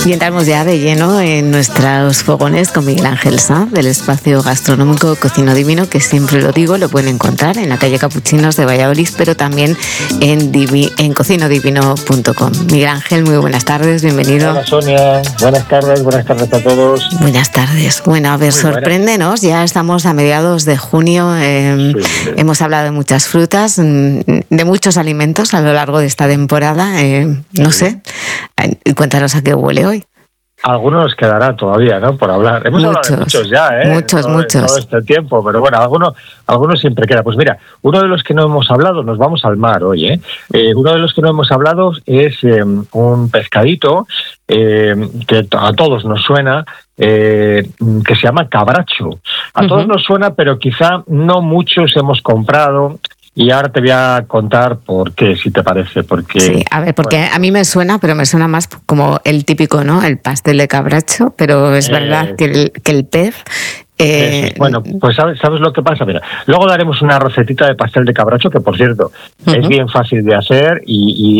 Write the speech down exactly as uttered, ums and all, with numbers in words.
Y entramos ya de lleno en nuestros fogones con Miguel Ángel Sanz, del espacio gastronómico Cocino Divino, que siempre lo digo, lo pueden encontrar en la calle Capuchinos de Valladolid, pero también en, divi- en cocino divino punto com. Miguel Ángel, muy buenas tardes, bienvenido. Hola Sonia, buenas tardes, buenas tardes a todos. Buenas tardes. Bueno, a ver, muy sorpréndenos, ya estamos a mediados de junio, eh, sí. Hemos hablado de muchas frutas, de muchos alimentos a lo largo de esta temporada, eh, no sé, cuéntanos a qué huele hoy. Algunos nos quedará todavía, ¿no? Por hablar. Hemos muchos, hablado de muchos ya, ¿eh? Muchos, todo, muchos. Todo este tiempo, pero bueno, algunos, algunos siempre queda. Pues mira, uno de los que no hemos hablado, nos vamos al mar hoy, ¿eh? eh uno de los que no hemos hablado es eh, un pescadito eh, que a todos nos suena, eh, que se llama cabracho. A uh-huh. todos nos suena, pero quizá no muchos hemos comprado. Y ahora te voy a contar por qué, si te parece. Porque, sí, a ver, porque bueno, a mí me suena, pero me suena más como el típico, ¿no? El pastel de cabracho, pero es eh, verdad que el, que el pez... Eh, eh, bueno, pues ¿sabes, ¿sabes lo que pasa? Mira, luego daremos una recetita de pastel de cabracho, que por cierto, uh-huh. es bien fácil de hacer y,